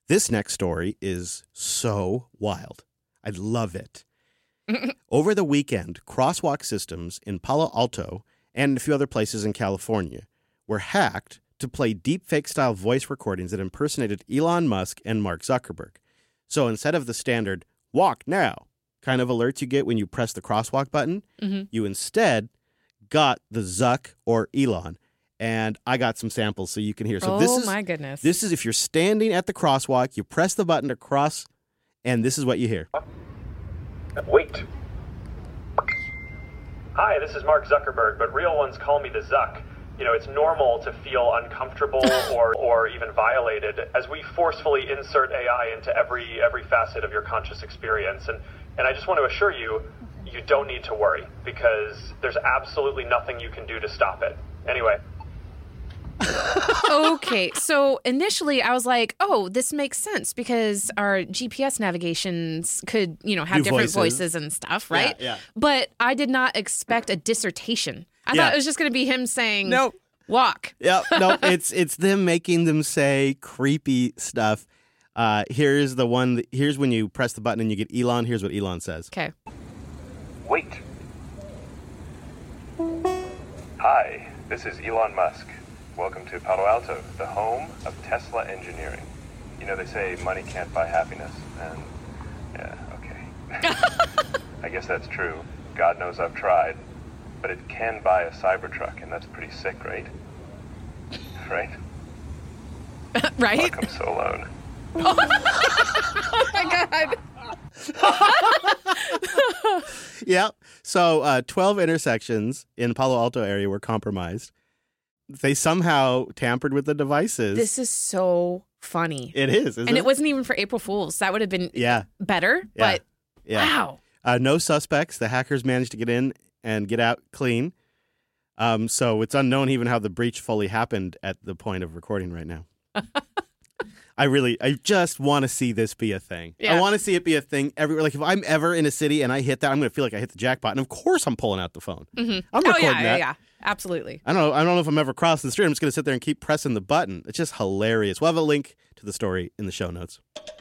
This next story is so wild. I love it. Over the weekend, crosswalk systems in Palo Alto and a few other places in California were hacked to play deepfake-style voice recordings that impersonated Elon Musk and Mark Zuckerberg. So instead of the standard walk now kind of alerts you get when you press the crosswalk button, you instead got the Zuck or Elon. And I got some samples so you can hear. So my goodness. This is if you're standing at the crosswalk, you press the button to cross, and this is what you hear. Wait. Hi, this is Mark Zuckerberg, but real ones call me the Zuck. You know, it's normal to feel uncomfortable or even violated as we forcefully insert AI into every facet of your conscious experience. And I just want to assure you, you don't need to worry because there's absolutely nothing you can do to stop it. Anyway. Okay, so initially I was like, oh, this makes sense because our GPS navigations could, have different voices and stuff, right? Yeah. But I did not expect a dissertation. I thought it was just going to be him saying, no, walk. Yeah, no, it's them making them say creepy stuff. Here's when you press the button and you get Elon. Here's what Elon says. Okay. Wait. Hi, this is Elon Musk. Welcome to Palo Alto, the home of Tesla engineering. You know, they say money can't buy happiness, and yeah, okay. I guess that's true. God knows I've tried. But it can buy a Cybertruck, and that's pretty sick, right? Right? Right? Welcome so alone. Oh my God. Yeah. So 12 intersections in Palo Alto area were compromised. They somehow tampered with the devices. This is so funny. It is, isn't it? And it wasn't even for April Fools. That would have been better, but wow. No suspects. The hackers managed to get in and get out clean. So it's unknown even how the breach fully happened at the point of recording right now. I just want to see this be a thing. Yeah. I want to see it be a thing everywhere. Like if I'm ever in a city and I hit that, I'm going to feel like I hit the jackpot. And of course I'm pulling out the phone. I'm recording that. Yeah, absolutely. I don't know if I'm ever crossing the street. I'm just going to sit there and keep pressing the button. It's just hilarious. We'll have a link to the story in the show notes.